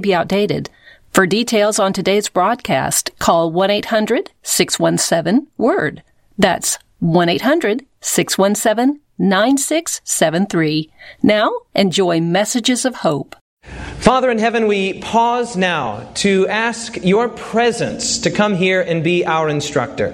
be outdated. For details on today's broadcast, call 1-800-617-WORD. That's 1-800-617-9673. Now, enjoy Messages of Hope. Father in heaven, we pause now to ask your presence to come here and be our instructor.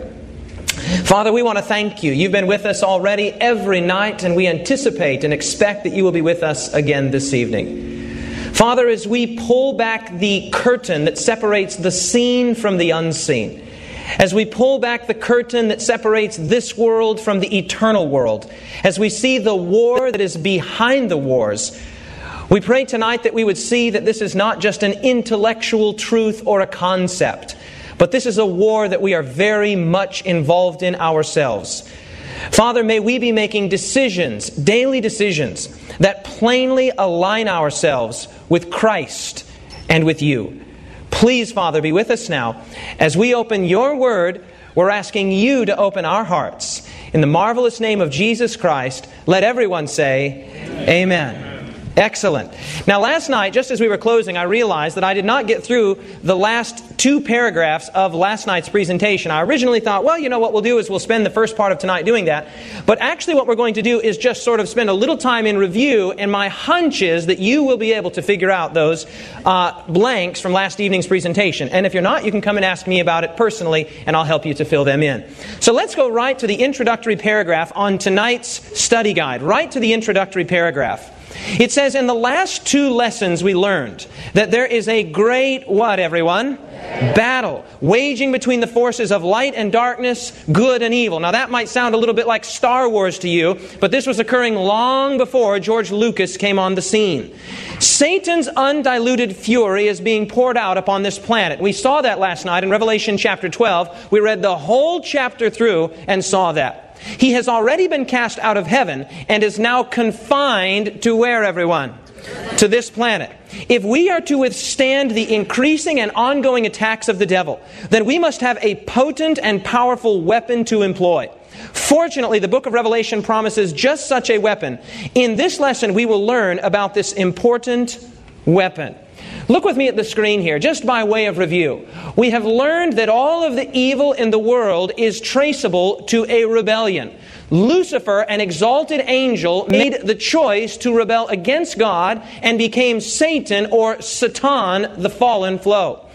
Father, we want to thank you. You've been with us already every night, and we anticipate and expect that you will be with us again this evening. Father, as we pull back the curtain that separates the seen from the unseen, as we pull back the curtain that separates this world from the eternal world, as we see the war that is behind the wars, we pray tonight that we would see that this is not just an intellectual truth or a concept, but this is a war that we are very much involved in ourselves. Father, may we be making decisions, daily decisions, that plainly align ourselves with Christ and with you. Please, Father, be with us now. As we open your Word, we're asking you to open our hearts. In the marvelous name of Jesus Christ, let everyone say, Amen. Excellent. Now, last night, just as we were closing, I realized that I did not get through the last two paragraphs of last night's presentation. I originally thought, well, you know what we'll do is we'll spend the first part of tonight doing that. But actually what we're going to do is just sort of spend a little time in review, and my hunch is that you will be able to figure out those blanks from last evening's presentation. And if you're not, you can come and ask me about it personally, and I'll help you to fill them in. So let's go right to the introductory paragraph on tonight's study guide. Right to the introductory paragraph. It says, in the last two lessons we learned that there is a great, what everyone? Battle waging between the forces of light and darkness, good and evil. Now that might sound a little bit like Star Wars to you, but this was occurring long before George Lucas came on the scene. Satan's undiluted fury is being poured out upon this planet. We saw that last night in Revelation chapter 12. We read the whole chapter through and saw that. He has already been cast out of heaven and is now confined to where, everyone? To this planet. If we are to withstand the increasing and ongoing attacks of the devil, then we must have a potent and powerful weapon to employ. Fortunately, the book of Revelation promises just such a weapon. In this lesson, we will learn about this important weapon. Look with me at the screen here, just by way of review. We have learned that all of the evil in the world is traceable to a rebellion. Lucifer, an exalted angel, made the choice to rebel against God and became Satan, or Satan, the fallen foe.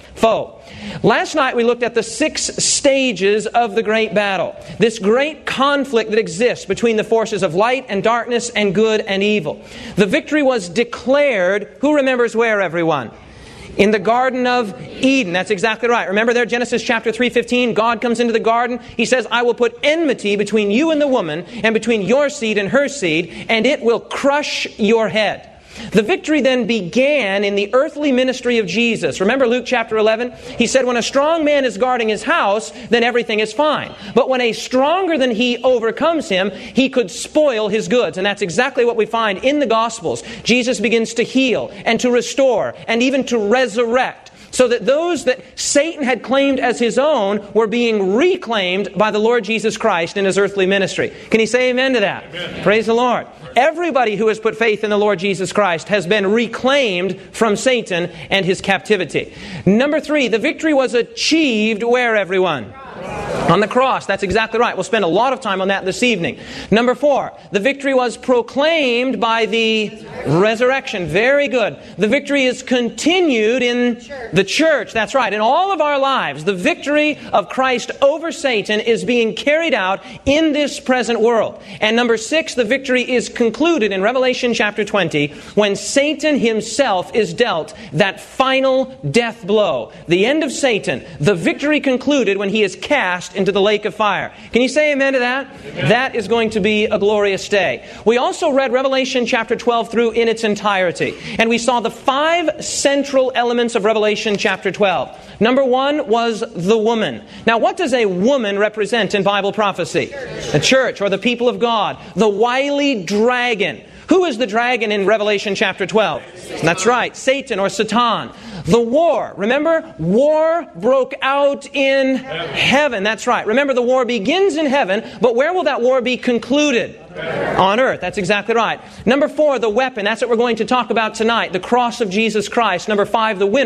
Last night we looked at the 6 stages of the great battle. This great conflict that exists between the forces of light and darkness and good and evil. The victory was declared, who remembers where, everyone? In the Garden of Eden. That's exactly right. Remember there, Genesis chapter 3:15, God comes into the garden. He says, I will put enmity between you and the woman, and between your seed and her seed, and it will crush your head. The victory then began in the earthly ministry of Jesus. Remember Luke chapter 11? He said when a strong man is guarding his house, then everything is fine. But when a stronger than he overcomes him, he could spoil his goods. And that's exactly what we find in the Gospels. Jesus begins to heal and to restore and even to resurrect, so that those that Satan had claimed as his own were being reclaimed by the Lord Jesus Christ in His earthly ministry. Can you say amen to that? Amen. Praise the Lord. Everybody who has put faith in the Lord Jesus Christ has been reclaimed from Satan and his captivity. Number 3, the victory was achieved where, everyone? On the cross. That's exactly right. We'll spend a lot of time on that this evening. Number 4, the victory was proclaimed by the resurrection. Very good. The victory is continued in the church. That's right. In all of our lives, the victory of Christ over Satan is being carried out in this present world. And number 6, the victory is concluded in Revelation chapter 20 when Satan himself is dealt that final death blow. The end of Satan. The victory concluded when he is cast into the lake of fire. Can you say amen to that? Amen. That is going to be a glorious day. We also read Revelation chapter 12 through in its entirety. And we saw the 5 central elements of Revelation chapter 12. Number 1 was the woman. Now, what does a woman represent in Bible prophecy? The church, or the people of God. The wily dragon. Who is the dragon in Revelation chapter 12? That's right, Satan or Satan. The war. Remember, war broke out in heaven. That's right. Remember, the war begins in heaven, but where will that war be concluded? On earth. That's exactly right. Number 4, the weapon. That's what we're going to talk about tonight. The cross of Jesus Christ. Number 5, the winner.